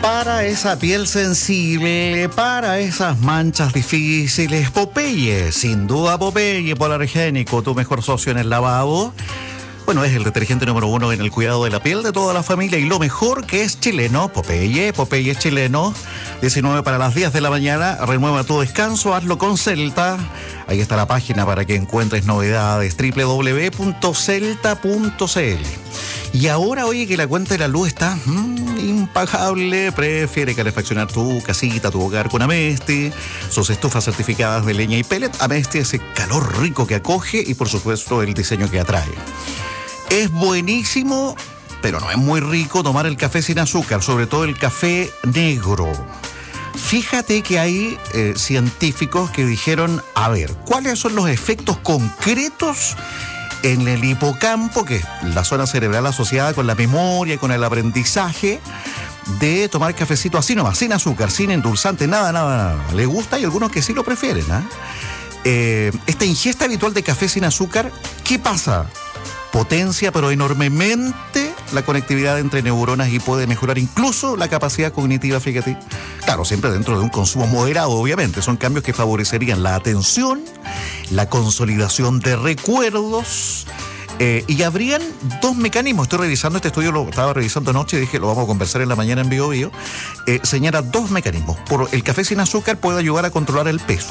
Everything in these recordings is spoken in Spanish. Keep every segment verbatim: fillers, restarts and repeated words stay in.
Para esa piel sensible, para esas manchas difíciles, Popeye, sin duda Popeye, Polargénico, tu mejor socio en el lavado. Bueno, es el detergente número uno en el cuidado de la piel de toda la familia y lo mejor que es chileno, Popeye, Popeye es chileno. diecinueve para las diez de la mañana, renueva tu descanso, hazlo con Celta. Ahí está la página para que encuentres novedades, doble u doble u doble u punto celta punto c l. Y ahora, oye, que la cuenta de la luz está mmm, impagable, prefiere calefaccionar tu casita, tu hogar con Amesti, sus estufas certificadas de leña y pellet. Amesti, ese calor rico que acoge y, por supuesto, el diseño que atrae. Es buenísimo, pero no es muy rico tomar el café sin azúcar, sobre todo el café negro. Fíjate que hay eh, científicos que dijeron, a ver, ¿cuáles son los efectos concretos en el hipocampo, que es la zona cerebral asociada con la memoria y con el aprendizaje, de tomar cafecito así nomás, sin azúcar, sin endulzante, nada, nada, nada? Le gusta y algunos que sí lo prefieren, ¿eh? Eh, esta ingesta habitual de café sin azúcar, ¿qué pasa? Potencia, pero enormemente, la conectividad entre neuronas y puede mejorar incluso la capacidad cognitiva, fíjate. Claro, siempre dentro de un consumo moderado, obviamente. Son cambios que favorecerían la atención, la consolidación de recuerdos, eh, y habrían dos mecanismos. Estoy revisando este estudio, lo estaba revisando anoche y dije, lo vamos a conversar en la mañana en Bio Bio. Eh, señala dos mecanismos. Por el café sin azúcar puede ayudar a controlar el peso,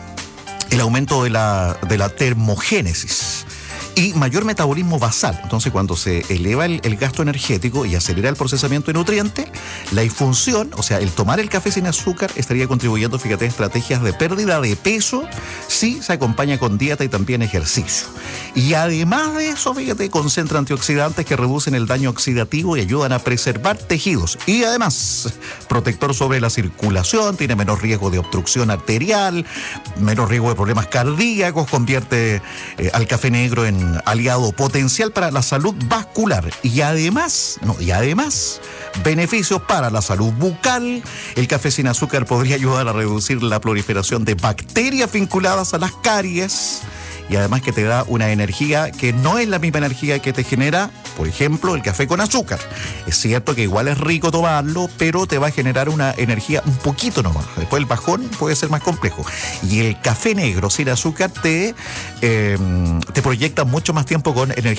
el aumento de la, de la termogénesis y mayor metabolismo basal. Entonces, cuando se eleva el, el gasto energético y acelera el procesamiento de nutrientes, la infusión, o sea, el tomar el café sin azúcar estaría contribuyendo, fíjate, a estrategias de pérdida de peso si se acompaña con dieta y también ejercicio. Y además de eso, fíjate, concentra antioxidantes que reducen el daño oxidativo y ayudan a preservar tejidos. Y además, protector sobre la circulación, tiene menos riesgo de obstrucción arterial, menos riesgo de problemas cardíacos, convierte eh, al café negro en aliado potencial para la salud vascular y además, no, y además, beneficios para la salud bucal. El café sin azúcar podría ayudar a reducir la proliferación de bacterias vinculadas a las caries y además que te da una energía que no es la misma energía que te genera, por ejemplo, el café con azúcar. Es cierto que igual es rico tomarlo, pero te va a generar una energía un poquito nomás. Después el bajón puede ser más complejo. Y el café negro sin azúcar te, eh, te proyecta mucho más tiempo con energía.